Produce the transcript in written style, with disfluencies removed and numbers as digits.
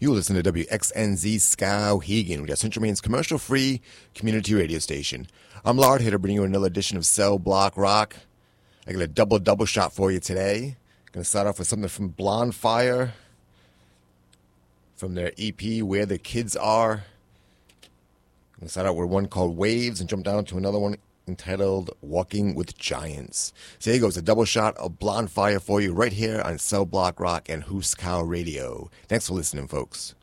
You listen to WXNZ Skowhegan, with your Central Maine's commercial-free community radio station. I'm Lard, here to bring you another edition of Cell Block Rock. I got a double shot for you today. Going to start off with something from Blonde Fire, from their EP, Where the Kids Are. I'm going to start out with one called Waves and jump down to another one entitled Walking with Giants. So here goes a double shot of Blonde Fire for you right here on Cell Block Rock and Huskow Radio. Thanks for listening, folks.